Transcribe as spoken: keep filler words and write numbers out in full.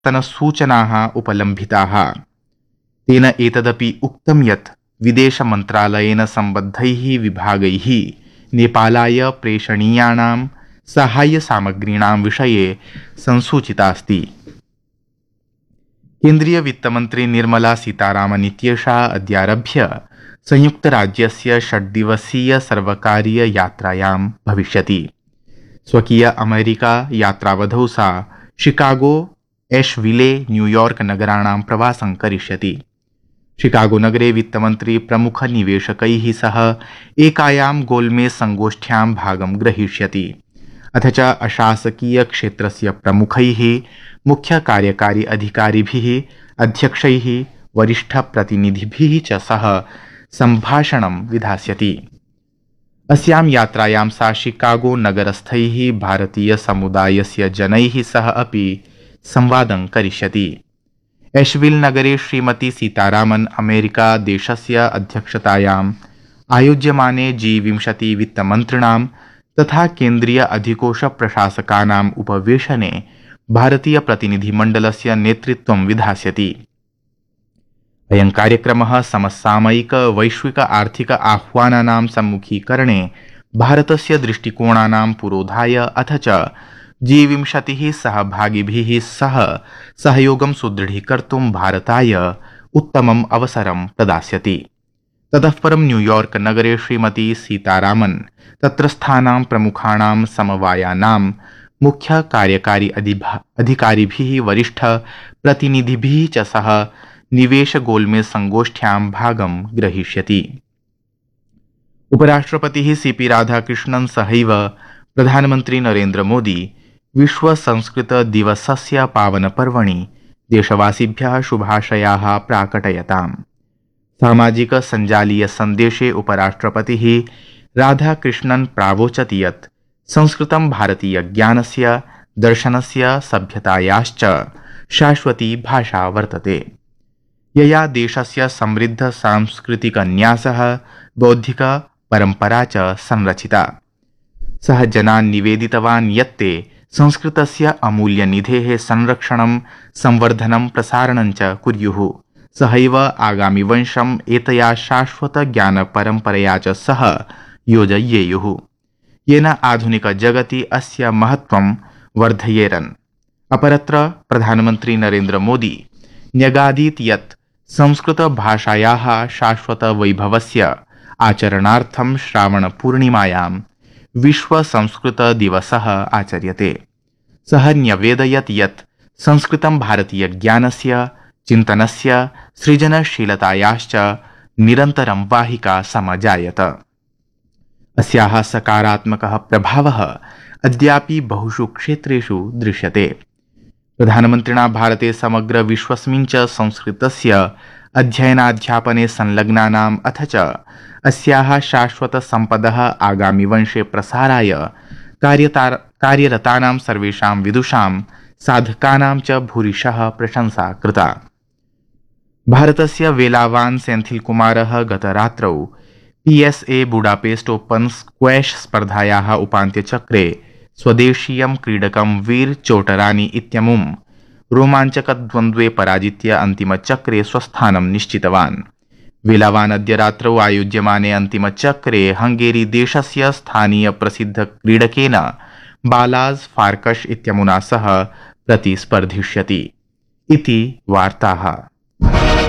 परिवर्तनसूचनाः उपलम्भिताः। तेन एतदपि उक्तं यत् विदेशमन्त्रालयेन सम्बद्धैः विभागैः नेपालाय प्रेषणीयाणां साहाय्यसामग्रीणां विषये संसूचितास्ति। केन्द्रीय वित्तमन्त्री निर्मला सीतारामन् इत्येषा अद्यारभ्य संयुक्तराज्यस्य षड्दिवसीय सर्वकारीय यात्रायां भविष्यति। स्वकीय अमेरिका यात्रावधौ सा शिकागो, एश्विले, न्यूयॉर्क नगराणां प्रवासं करिष्यति। शिकागो नगरे वित्तमन्त्री प्रमुखनिवेशकैः सह एकायां गोलमेज संगोष्ठ्यां भागं ग्रहीष्यति। अथ च अशासकीय क्षेत्रस्य प्रमुखैः, मुख्य कार्यकारी अधिकारिभिः, अध्यक्षैः, वरिष्ठप्रतिनिधिभिः च सह सम्भाषणं विधास्यति। अस्यां यात्रायां सा शिकागो नगरस्थैः भारतीय समुदायस्य जनैः सह अपि संवादं करिष्यति। एश्विल नगरे श्रीमती सीतारामन् अमेरिका देशस्य अध्यक्षतायाम् आयोज्यमाने जी विंशति वित्तमन्त्रिणां तथा केन्द्रीय अधिकोष प्रशासकानाम् उपवेशने भारतीय प्रतिनिधिमण्डलस्य नेतृत्वं विधास्यति। अयं कार्यक्रमः समसामयिक वैश्विक आर्थिक आह्वानानां सम्मुखीकरणे भारतस्य दृष्टिकोणानां पुरोधाय अथ च जी विंशतिः सहभागिभिः सह सहयोगं सुदृढीकर्तुं भारताय उत्तमम् अवसरं प्रदास्यति। ततः परं न्यूयॉर्क नगरे श्रीमती सीतारामन् तत्रस्थानां प्रमुखाणां समवायानां मुख्य कार्यकारी अधिकारिभिः, वरिष्ठ प्रतिनिधिभिः च सह निवेश गोलमेज संगोष्ठ्यां भागं ग्रहीष्यति। उपराष्ट्रपतिः सीपी राधाकृष्णन् सहैव प्रधानमन्त्री नरेन्द्र मोदी विश्व संस्कृत दिवसस्य पावनपर्वणि देशवासिभ्यः शुभाशयाः प्राकटयताम्। सामाजिक सञ्जालीय सन्देशे उपराष्ट्रपतिः राधाकृष्णन् प्रावोचत् यत् संस्कृतं भारतीय ज्ञानस्य, दर्शनस्य, सभ्यतायाश्च शाश्वती भाषा वर्तते, यया देशस्य समृद्ध सांस्कृतिक न्यासः, बौद्धिक परम्परा च संरचिता। सः जनान् निवेदितवान् यत्ते संस्कृतस्य अमूल्यनिधेः संरक्षणं, संवर्धनं, प्रसारणं च कुर्युः। सहैव आगामि वंशम् एतया शाश्वत ज्ञानपरम्परया च सह योजयेयुः, येन आधुनिक जगति अस्य महत्त्वं वर्धयेरन्। अपरत्र प्रधानमन्त्री नरेन्द्र मोदी न्यगादीत् यत् संस्कृतभाषायाः शाश्वत वैभवस्य आचरणार्थं श्रावणपूर्णिमायां विश्व संस्कृत दिवसः आचर्यते। सः न्यवेदयत् यत् संस्कृतं भारतीय ज्ञानस्य, चिन्तनस्य, सृजनशीलतायाश्च निरन्तरं वाहिका समजायत। अस्याः सकारात्मकः प्रभावः अद्यापि बहुषु क्षेत्रेषु दृश्यते। प्रधानमन्त्रिणा भारते समग्र विश्वस्मिन् च संस्कृतस्य अध्ययनाध्यापने संलग्नानाम् अथ च अस्याः शाश्वत सम्पदः आगामि वंशे प्रसाराय कार्यरतानां सर्वेषां विदुषां, साधकानां च भूरिशः प्रशंसा कृता। भारतस्य वेलावान् सेन्थिलकुमारः गतरात्रौ पीएसए बुडापेस्ट ओपन स्क्वैश स्पर्धायाः उपान्त्यचक्रे स्वदेशीयं क्रीडकं वीर चोटरानी इत्यमुं रोमाञ्चकद्वन्द्वे पराजित्य अन्तिमचक्रे स्वस्थानं निश्चितवान्। वेलावान् अद्य रात्रौ आयोज्यमाने अन्तिमचक्रे हंगेरी देशस्य स्थानीय प्रसिद्ध क्रीडकेन बालाज फार्कश इत्यमुना सह प्रतिस्पर्धिष्यति इति वार्ताः।